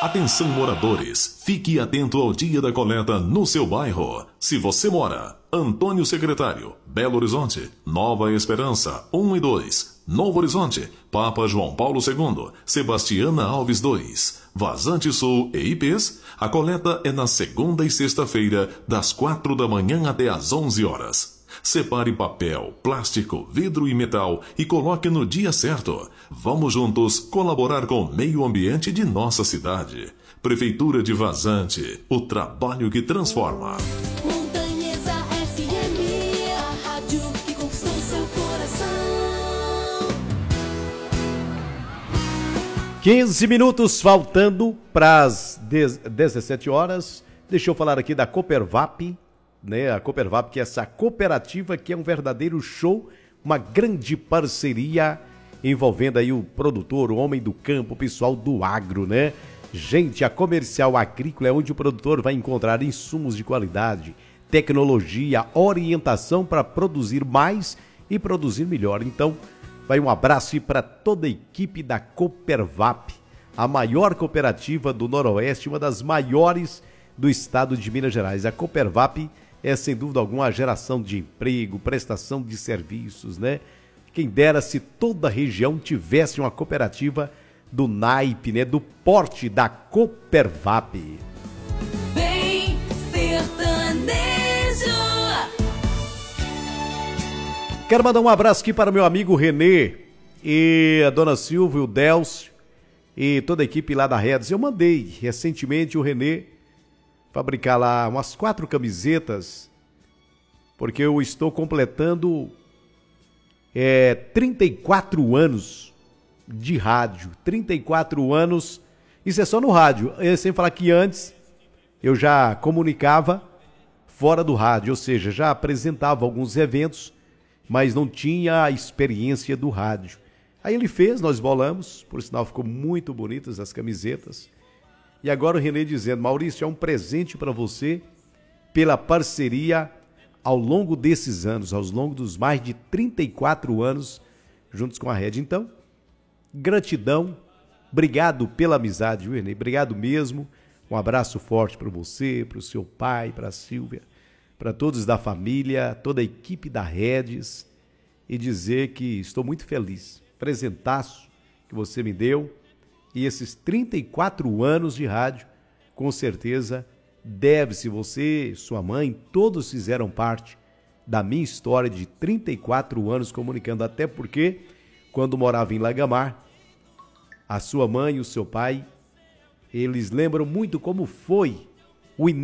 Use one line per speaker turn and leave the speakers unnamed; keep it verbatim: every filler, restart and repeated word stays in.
Atenção moradores, fique atento ao dia da coleta no seu bairro. Se você mora, Antônio Secretário, Belo Horizonte, Nova Esperança, um e dois, Novo Horizonte, Papa João Paulo segundo, Sebastiana Alves dois, Vazante Sul e I Pês, a coleta é na segunda e sexta-feira, das quatro da manhã até às onze horas. Separe papel, plástico, vidro e metal e coloque no dia certo. Vamos juntos colaborar com o meio ambiente de nossa cidade. Prefeitura de Vazante, o trabalho que transforma.
Montanhesa F M, a rádio que conquistou seu coração.
quinze minutos faltando para as dezessete horas. Deixa eu falar aqui da Copervap. Né, a Copervap, que é essa cooperativa que é um verdadeiro show, uma grande parceria envolvendo aí o produtor, o homem do campo, o pessoal do agro, né? Gente, a Comercial Agrícola é onde o produtor vai encontrar insumos de qualidade, tecnologia, orientação para produzir mais e produzir melhor. Então, vai um abraço para toda a equipe da Copervap, a maior cooperativa do Noroeste, uma das maiores do estado de Minas Gerais. A Copervap é, sem dúvida alguma, a geração de emprego, prestação de serviços, né? Quem dera se toda a região tivesse uma cooperativa do naipe, né? Do porte da Copervap.
Bem sertanejo.
Quero mandar um abraço aqui para o meu amigo Renê e a dona Silvia, o Delcio e toda a equipe lá da Redes. Eu mandei recentemente o Renê fabricar lá umas quatro camisetas, porque eu estou completando é, trinta e quatro anos de rádio. trinta e quatro anos, isso é só no rádio. Eu, sem falar que antes eu já comunicava fora do rádio, ou seja, já apresentava alguns eventos, mas não tinha a experiência do rádio. Aí ele fez, nós bolamos, por sinal ficou muito bonitas as camisetas. E agora o Renê dizendo: Maurício, é um presente para você pela parceria ao longo desses anos, ao longo dos mais de trinta e quatro anos juntos com a Rede. Então, gratidão, obrigado pela amizade, viu, Renê? Obrigado mesmo. Um abraço forte para você, para o seu pai, para a Silvia, para todos da família, toda a equipe da Redes, e dizer que estou muito feliz. Presentaço que você me deu. E esses trinta e quatro anos de rádio, com certeza, deve-se você, sua mãe, todos fizeram parte da minha história de trinta e quatro anos comunicando. Até porque, quando morava em Lagamar, a sua mãe e o seu pai, eles lembram muito como foi o início